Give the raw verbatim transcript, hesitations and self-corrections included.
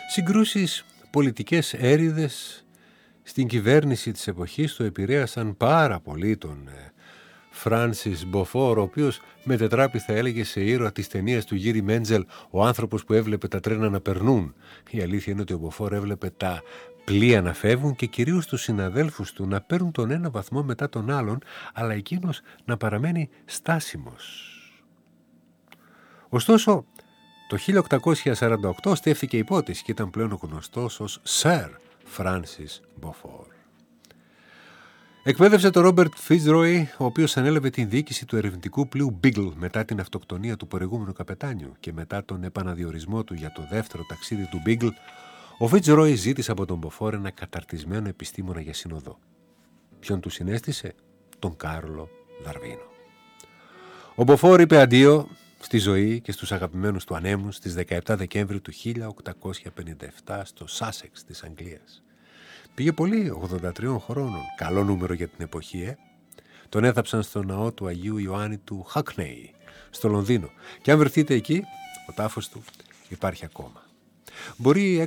Συγκρούσεις πολιτικές έρηδες στην κυβέρνηση της εποχής του επηρέασαν πάρα πολύ τον Φράνσις Μποφόρ, ο οποίος μετετράπη, θα έλεγε, σε ήρωα της ταινίας του Γύρι Μέντζελ, ο άνθρωπος που έβλεπε τα τρένα να περνούν. Η αλήθεια είναι ότι ο Μποφόρ έβλεπε τα πλοία να φεύγουν και κυρίως τους συναδέλφους του να παίρνουν τον ένα βαθμό μετά τον άλλον, αλλά εκείνος να παραμένει στάσιμος. Ωστόσο, το χίλια οκτακόσια σαράντα οκτώ στέφθηκε υπότιση και ήταν πλέον γνωστός ως Sir Francis Beaufort. Εκπαίδευσε τον Ρόμπερτ Φιτζρόι, ο οποίος ανέλαβε την διοίκηση του ερευνητικού πλοίου Beagle μετά την αυτοκτονία του προηγούμενου καπετάνιου και μετά τον επαναδιορισμό του για το δεύτερο ταξίδι του Beagle. Ο Φιτζρόι ζήτησε από τον Beaufort ένα καταρτισμένο επιστήμονα για συνοδό. Ποιον του συνέστησε? Τον Κάρλο Δαρβίνο. Ο Beaufort είπε αντίο στη ζωή και στους αγαπημένους του ανέμους στις δεκαεπτά Δεκέμβρη του χίλια οκτακόσια πενήντα επτά στο Σάσεξ της Αγγλίας. Πήγε πολύ, ογδόντα τριών χρόνων. Καλό νούμερο για την εποχή, ε. Τον έθαψαν στο ναό του Αγίου Ιωάννη του Χάκνεϊ, στο Λονδίνο. Και αν βρεθείτε εκεί, ο τάφος του υπάρχει ακόμα. Μπορεί